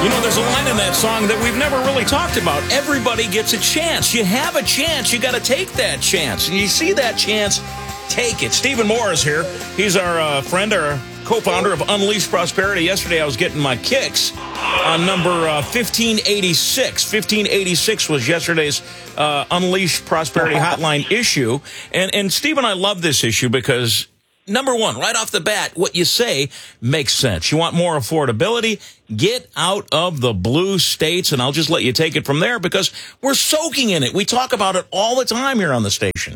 You know, there's a line in that song that we've never really talked about. Everybody gets a chance. You have a chance. You got to take that chance. And you see that chance, take it. Stephen Moore is here. He's our friend, our co-founder of Unleashed Prosperity. Yesterday, I was getting my kicks on number 1586. 1586 was yesterday's Unleashed Prosperity Hotline issue. And Stephen, I love this issue because, number one, right off the bat, what you say makes sense. You want more affordability? Get out of the blue states, and I'll just let you take it from there because we're soaking in it. We talk about it all the time here on the station.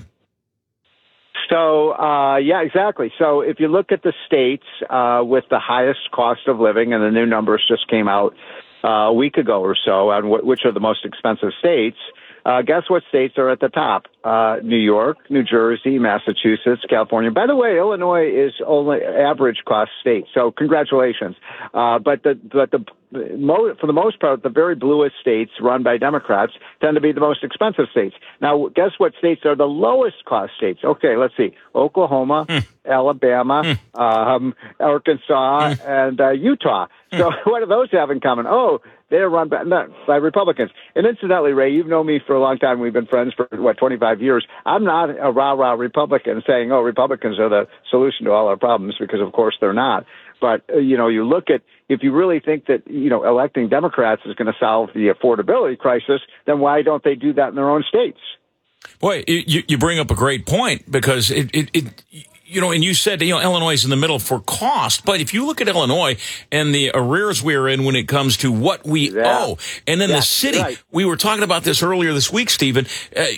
So, yeah, exactly. So if you look at the states with the highest cost of living, and the new numbers just came out a week ago or so on which are the most expensive states, guess what states are at the top? New York, New Jersey, Massachusetts, California. By the way, Illinois is only average cost state, so congratulations. But for the most part, the very bluest states run by Democrats tend to be the most expensive states. Now, guess what states are the lowest cost states? Okay, let's see. Oklahoma, Alabama, Arkansas, and Utah. So what do those have in common? Oh, they're run by Republicans. And incidentally, Ray, you've known me for a long time. We've been friends for, 25 years. I'm not a rah-rah Republican saying, oh, Republicans are the solution to all our problems, because, of course, they're not. But, you look at, if you really think that, electing Democrats is going to solve the affordability crisis, then why don't they do that in their own states? Boy, you bring up a great point because and you said, Illinois is in the middle for cost. But if you look at Illinois and the arrears we're in when it comes to what we owe, and then the city, right. We were talking about this earlier this week, Stephen,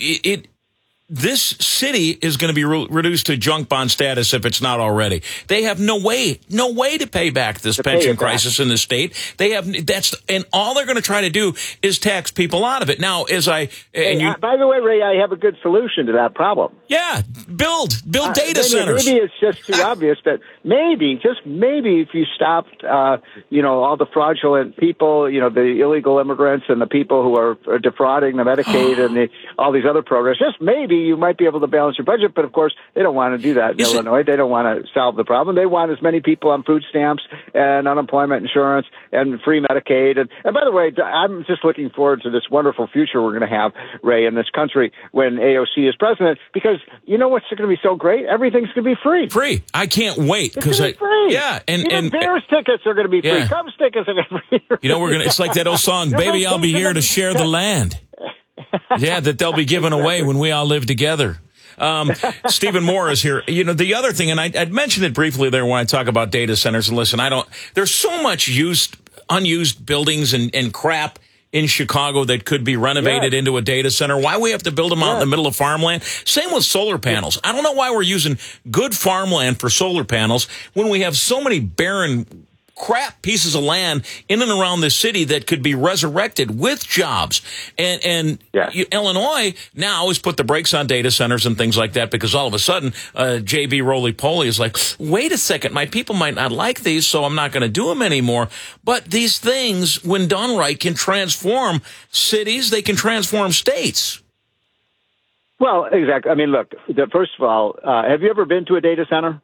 this city is going to be reduced to junk bond status if it's not already. They have no way to pay back this pension crisis in the state. They have and all they're going to try to do is tax people out of it. Now, by the way, Ray, I have a good solution to that problem. Yeah, build data centers. Maybe it's just too obvious that just maybe, if you stopped, all the fraudulent people, the illegal immigrants and the people who are defrauding the Medicaid and all these other programs, just maybe you might be able to balance your budget, but of course they don't want to do that in Illinois. They don't want to solve the problem. They want as many people on food stamps and unemployment insurance and free Medicaid. And by the way, I'm just looking forward to this wonderful future we're going to have, Ray, in this country when AOC is president, because you know what's going to be so great? Everything's going to be free. Free. I can't wait. It's going to be free. Yeah. And Bears tickets are going to be free. Cubs tickets are going to be free. It's like that old song, Baby, I'll be here to share the land. Yeah, that they'll be given away when we all live together. Stephen Moore is here. The other thing, and I'd mentioned it briefly there when I talk about data centers, and listen, there's so much unused buildings and crap in Chicago that could be renovated into a data center. Why we have to build them out in the middle of farmland? Same with solar panels. I don't know why we're using good farmland for solar panels when we have so many barren crap pieces of land in and around the city that could be resurrected with jobs. And Illinois now has put the brakes on data centers and things like that because all of a sudden, J.B. Roly-Poly is like, wait a second, my people might not like these, so I'm not going to do them anymore. But these things, when done right, can transform cities. They can transform states. Well, exactly. I mean, look, first of all, have you ever been to a data center?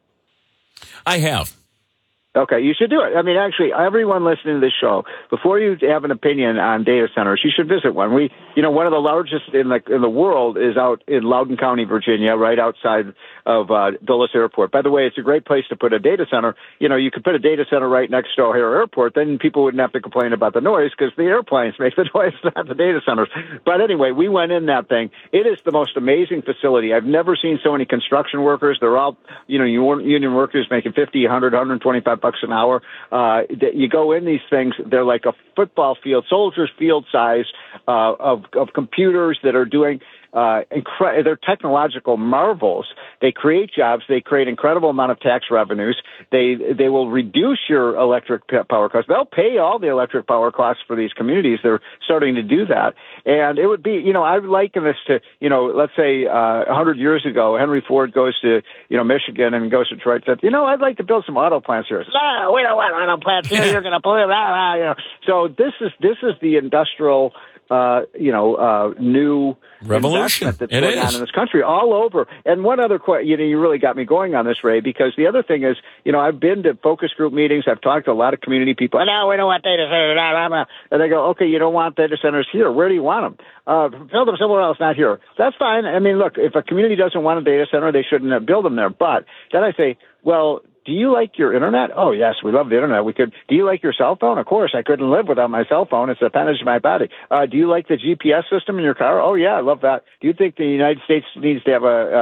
I have. Okay, you should do it. I mean, actually, everyone listening to this show, before you have an opinion on data centers, you should visit one. One of the largest in the world is out in Loudoun County, Virginia, right outside of Dulles Airport. By the way, it's a great place to put a data center. You could put a data center right next to O'Hare Airport. Then people wouldn't have to complain about the noise because the airplanes make the noise, not the data centers. But anyway, we went in that thing. It is the most amazing facility. I've never seen so many construction workers. They're all, union workers making $50, $100, $125 an hour. You go in these things, they're like a football field, soldiers field size of computers that are doing they're technological marvels. They create jobs. They create incredible amount of tax revenues. They will reduce your electric power costs. They'll pay all the electric power costs for these communities. They're starting to do that. And it would be, I liken this to, let's say 100 years ago, Henry Ford goes to, Michigan and goes to Detroit and says, I'd like to build some auto plants here. No, we don't want auto plants here. You're going to pollute. So this is the industrial new revolution investment that's going on in this country all over. And one other question, you really got me going on this, Ray, because the other thing is, I've been to focus group meetings. I've talked to a lot of community people. No, we don't want data centers. Blah, blah, blah. And they go, okay, you don't want data centers here. Where do you want them? Build them somewhere else, not here. That's fine. I mean, look, if a community doesn't want a data center, they shouldn't build them there. But then I say, well, do you like your internet? Oh, yes, we love the internet. Do you like your cell phone? Of course, I couldn't live without my cell phone. It's an appendage to my body. Do you like the GPS system in your car? Oh, yeah, I love that. Do you think the United States needs to have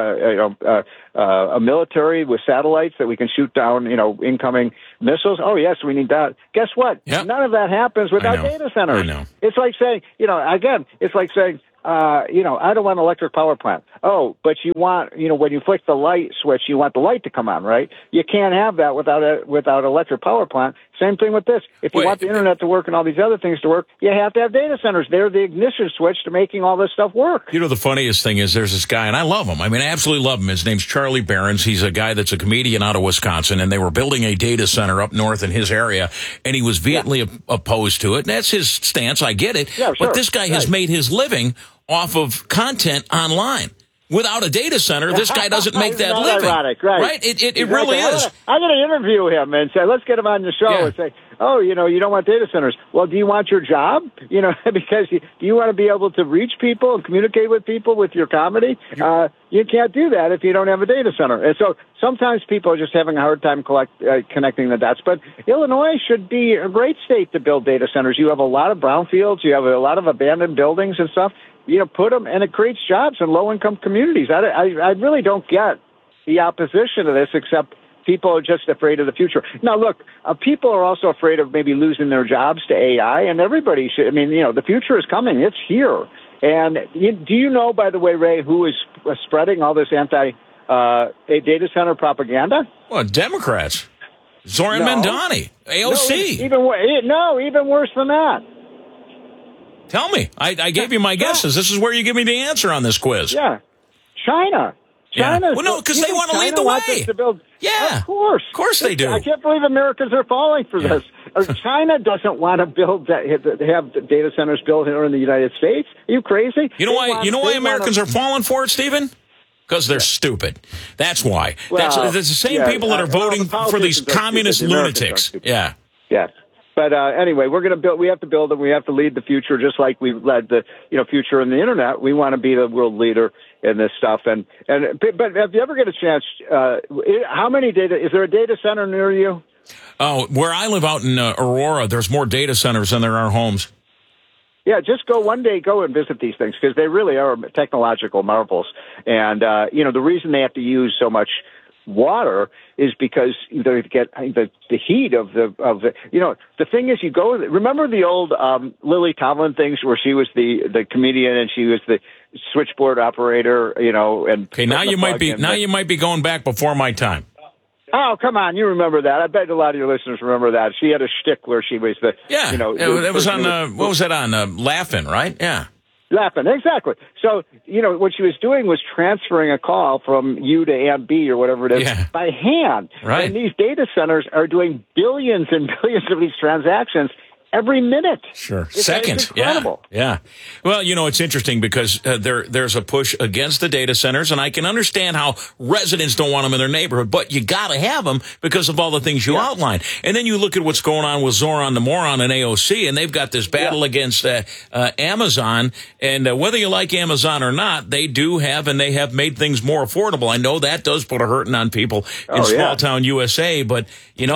a military with satellites that we can shoot down, incoming missiles? Oh, yes, we need that. Guess what? Yep. None of that happens without data centers. I know. It's like saying, it's like saying, I don't want an electric power plant. Oh, but you want, when you flick the light switch, you want the light to come on, right? You can't have that without an electric power plant. Same thing with this. If you want the internet to work and all these other things to work, you have to have data centers. They're the ignition switch to making all this stuff work. The funniest thing is there's this guy, and I love him. I mean, I absolutely love him. His name's Charlie Behrens. He's a guy that's a comedian out of Wisconsin, and they were building a data center up north in his area, and he was vehemently opposed to it. And that's his stance. I get it. Yeah, sure. But this guy has made his living off of content online. Without a data center, this guy doesn't make that living. Ironic, right? It really is. I'm going to interview him and say, let's get him on the show and say, oh, you don't want data centers. Well, do you want your job? Because do you want to be able to reach people and communicate with people with your comedy? You can't do that if you don't have a data center. And so sometimes people are just having a hard time connecting the dots. But Illinois should be a great state to build data centers. You have a lot of brownfields. You have a lot of abandoned buildings and stuff. Put them, and it creates jobs in low-income communities. I really don't get the opposition to this, except people are just afraid of the future. Now, look, people are also afraid of maybe losing their jobs to AI, and everybody should. I mean, the future is coming. It's here. And do you know, by the way, Ray, who is spreading all this anti-data center propaganda? Well, Democrats. Zoran Mandani, AOC. Even worse than that. Tell me. I gave you my guesses. This is where you give me the answer on this quiz. Yeah. China. Well, no, because they want to lead the way. Yeah. Of course. Of course they do. I can't believe Americans are falling for this. China doesn't want to have data centers built here in the United States. Are you crazy? You know why Americans are falling for it, Stephen? Because they're stupid. That's why. Well, that's the same people that are voting for these communist lunatics. Yeah. Yeah. But anyway, we have to build them. We have to lead the future, just like we led the future in the internet. We want to be the world leader in this stuff. But have you ever get a chance? How many is there a data center near you? Oh, where I live out in Aurora, there's more data centers than there are homes. Yeah, just go and visit these things, because they really are technological marvels. And the reason they have to use so much water is because they get the heat of the the thing is, remember the old Lily Tomlin things where she was the comedian and she was the switchboard operator, and okay, now you might be going back before my time. Oh, come on, you remember that. I bet a lot of your listeners remember that. She had a shtick where she was it was on what was that on Laugh-In, right? Yeah. Laughing, exactly. So, what she was doing was transferring a call from you to Aunt B or whatever it is by hand. Right. And these data centers are doing billions and billions of these transactions every minute. Sure. It's incredible. Yeah. Well, it's interesting because there's a push against the data centers, and I can understand how residents don't want them in their neighborhood, but you got to have them because of all the things you outlined. And then you look at what's going on with Zoran the Moron and AOC, and they've got this battle against Amazon. And whether you like Amazon or not, they do have, and they have made things more affordable. I know that does put a hurting on people in small town USA, but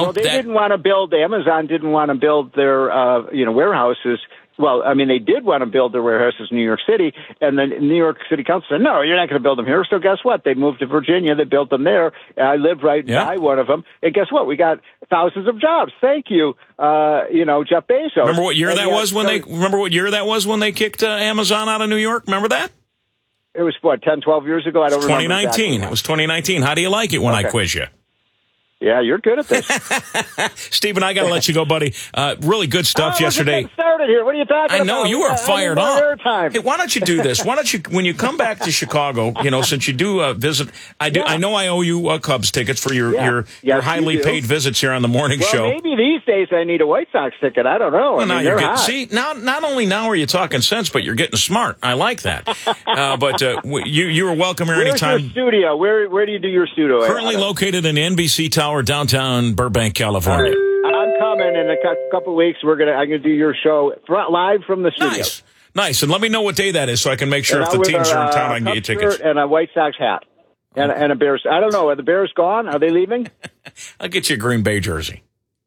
Amazon didn't want to build their warehouses. Well, I mean, they did want to build their warehouses in New York City, and then New York City Council said, no, you're not going to build them here. So guess what? They moved to Virginia. They built them there. I lived right by one of them. And guess what? We got thousands of jobs. Thank you, Jeff Bezos. Remember what year that was when they kicked Amazon out of New York? Remember that? It was, 10, 12 years ago? I don't remember. 2019. It was 2019. How do you like it when I quiz you? Yeah, you're good at this. Stephen, I got to let you go, buddy. Really good stuff yesterday. Let's get started it here. What are you talking about? I know you are fired up. Airtime. Hey, why don't you do this? Why don't you, when you come back to Chicago, since you do visit, I know I owe you Cubs tickets for your highly paid visits here on the morning show. Maybe these days I need a White Sox ticket. I don't know. Well, now you're getting, see, not only now are you talking sense, but you're getting smart. I like that. But you are welcome here anytime. Where's your studio? Where do you do your studio? Currently located in the NBC Tower, downtown Burbank, California. I'm coming in a couple of weeks. I'm gonna do your show live from the studio. Nice. And let me know what day that is so I can make sure if the teams are in town, I can get you tickets. And a White Sox hat. And a Bears. I don't know. Are the Bears gone? Are they leaving? I'll get you a Green Bay jersey.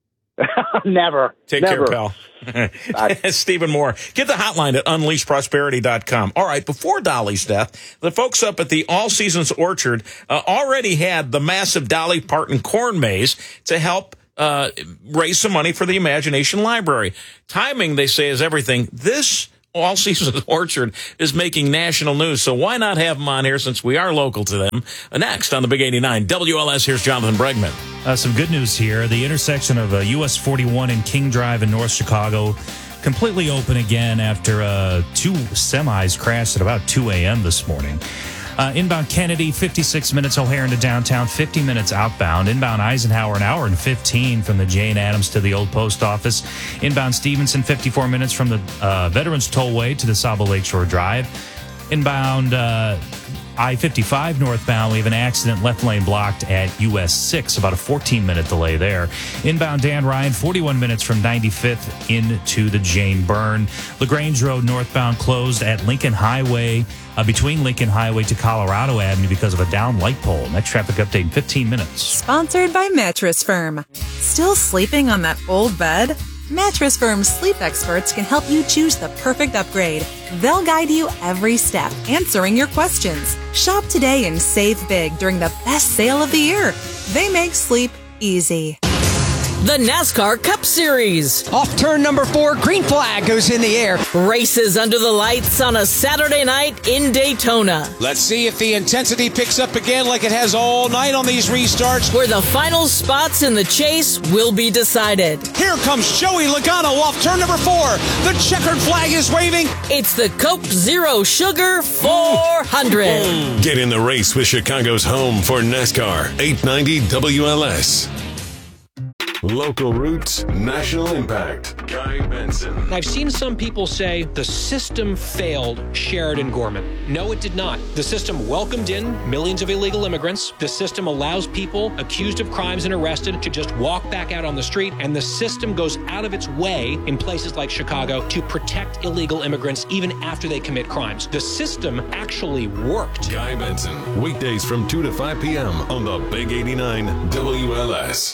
Never. Take care, pal. Stephen Moore. Get the hotline at unleashprosperity.com. All right, before Dolly's death, the folks up at the All Seasons Orchard already had the massive Dolly Parton corn maze to help raise some money for the Imagination Library. Timing, they say, is everything. This All Seasons Orchard is making national news, so why not have them on here since we are local to them? Next on the Big 89 WLS, here's Jonathan Bregman. Some good news here. The intersection of US 41 and King Drive in North Chicago completely open again after two semis crashed at about 2 a.m. this morning. Inbound Kennedy, 56 minutes O'Hare into downtown, 50 minutes outbound. Inbound Eisenhower, an hour and 15 from the Jane Addams to the old post office. Inbound Stevenson, 54 minutes from the Veterans Tollway to the Saba Lakeshore Drive. Inbound I-55 northbound, we have an accident, left lane blocked at US 6, about a 14-minute delay there. Inbound Dan Ryan, 41 minutes from 95th into the Jane Byrne. LaGrange Road northbound closed at Lincoln Highway, between Lincoln Highway to Colorado Avenue because of a down light pole. Next traffic update in 15 minutes. Sponsored by Mattress Firm. Still sleeping on that old bed? Mattress Firm's sleep experts can help you choose the perfect upgrade. They'll guide you every step, answering your questions. Shop today and save big during the best sale of the year. They make sleep easy. The NASCAR Cup Series. Off turn number 4, green flag goes in the air. Races under the lights on a Saturday night in Daytona. Let's see if the intensity picks up again like it has all night on these restarts. Where the final spots in the chase will be decided. Here comes Joey Logano off turn number 4. The checkered flag is waving. It's the Coke Zero Sugar 400. Get in the race with Chicago's home for NASCAR, 890 WLS. Local roots, national impact. Guy Benson. I've seen some people say the system failed Sheridan Gorman. No, it did not. The system welcomed in millions of illegal immigrants. The system allows people accused of crimes and arrested to just walk back out on the street. And the system goes out of its way in places like Chicago to protect illegal immigrants even after they commit crimes. The system actually worked. Guy Benson. Weekdays from 2 to 5 p.m. on the Big 89 WLS.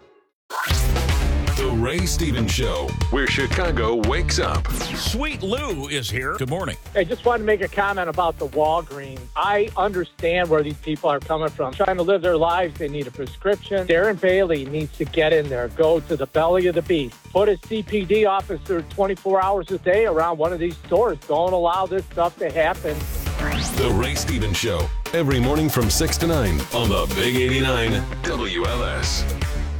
The Ray Stevens Show, where Chicago wakes up. Sweet Lou is here. Good morning. I just wanted to make a comment about the Walgreens. I understand where these people are coming from. Trying to live their lives, they need a prescription. Darren Bailey needs to get in there, go to the belly of the beast. Put a CPD officer 24 hours a day around one of these stores. Don't allow this stuff to happen. The Ray Stevens Show, every morning from 6 to 9 on the Big 89 WLS.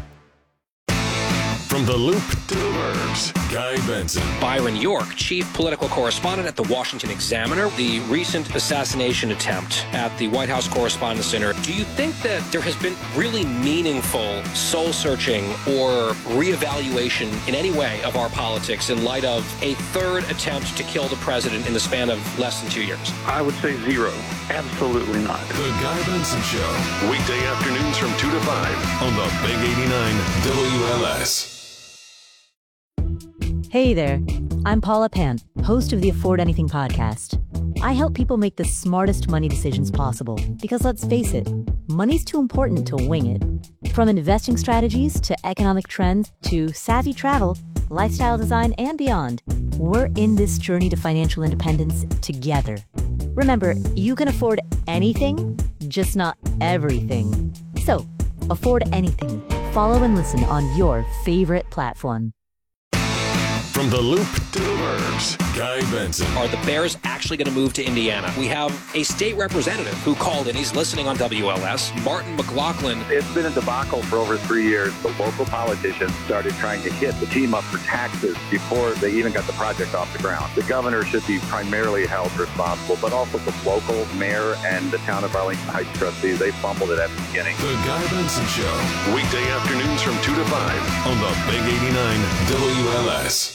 From the Loop to the Verbs, Guy Benson. Byron York, chief political correspondent at the Washington Examiner. The recent assassination attempt at the White House Correspondents' Center. Do you think that there has been really meaningful soul-searching or reevaluation in any way of our politics in light of a third attempt to kill the president in the span of less than 2 years? I would say zero. Absolutely not. The Guy Benson Show, weekday afternoons from 2 to 5 on the Big 89 WLS. Hey there, I'm Paula Pant, host of the Afford Anything podcast. I help people make the smartest money decisions possible because let's face it, money's too important to wing it. From investing strategies to economic trends to savvy travel, lifestyle design, and beyond, we're in this journey to financial independence together. Remember, you can afford anything, just not everything. So, afford anything. Follow and listen on your favorite platform. From the Loop to the Burbs, Guy Benson. Are the Bears actually going to move to Indiana? We have a state representative who called in. He's listening on WLS. Martin McLaughlin. It's been a debacle for over 3 years. The local politicians started trying to hit the team up for taxes before they even got the project off the ground. The governor should be primarily held responsible, but also the local mayor and the town of Arlington Heights trustees. They fumbled it at the beginning. The Guy Benson Show. Weekday afternoons from 2 to 5 on the Big 89 WLS.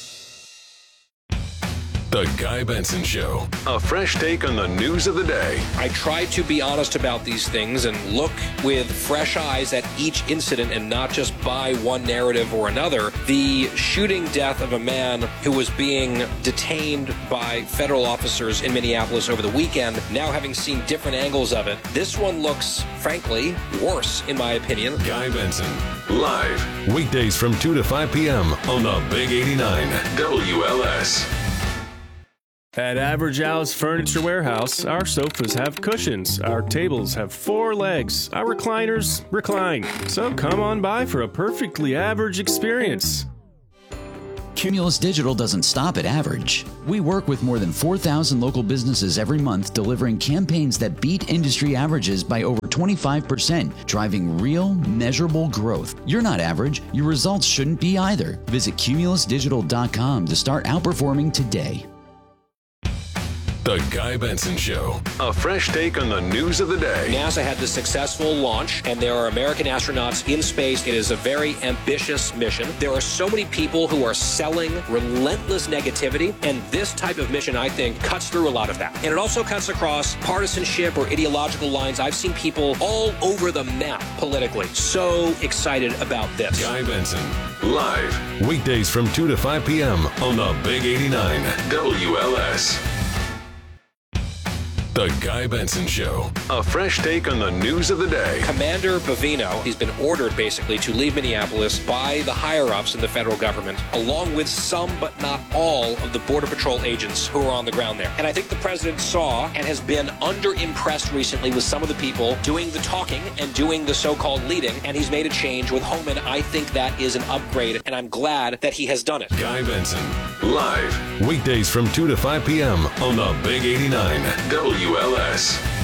The Guy Benson Show. A fresh take on the news of the day. I try to be honest about these things and look with fresh eyes at each incident and not just buy one narrative or another. The shooting death of a man who was being detained by federal officers in Minneapolis over the weekend, now having seen different angles of it, this one looks, frankly, worse, in my opinion. Guy Benson, live, weekdays from 2 to 5 p.m. on the Big 89 WLS. At Average Al's Furniture Warehouse, our sofas have cushions, our tables have 4 legs, our recliners recline. So come on by for a perfectly average experience. Cumulus Digital doesn't stop at average. We work with more than 4,000 local businesses every month, delivering campaigns that beat industry averages by over 25%, driving real, measurable growth. You're not average. Your results shouldn't be either. Visit cumulusdigital.com to start outperforming today. The Guy Benson Show. A fresh take on the news of the day. NASA had the successful launch, and there are American astronauts in space. It is a very ambitious mission. There are so many people who are selling relentless negativity, and this type of mission, I think, cuts through a lot of that. And it also cuts across partisanship or ideological lines. I've seen people all over the map politically. So excited about this. Guy Benson, live, weekdays from 2 to 5 p.m. on the Big 89 WLS. The Guy Benson Show. A fresh take on the news of the day. Commander Bavino, he's been ordered basically to leave Minneapolis by the higher-ups in the federal government, along with some but not all of the Border Patrol agents who are on the ground there. And I think the president saw and has been under-impressed recently with some of the people doing the talking and doing the so-called leading, and he's made a change with Homan. I think that is an upgrade, and I'm glad that he has done it. Guy Benson, live, weekdays from 2 to 5 p.m. on the Big 89 WLS.